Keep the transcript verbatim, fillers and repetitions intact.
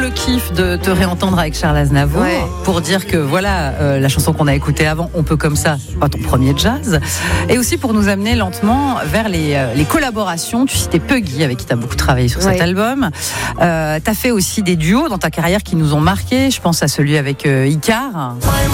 Le kiff de te réentendre avec Charles Aznavour, ouais. pour dire que voilà, euh, la chanson qu'on a écoutée avant, On peut comme ça, pas ton premier jazz, et aussi pour nous amener lentement vers les, euh, les collaborations. Tu citais Puggy, avec qui tu as beaucoup travaillé sur ouais. cet album. Euh, tu as fait aussi des duos dans ta carrière qui nous ont marqués. Je pense à celui avec euh, Icar.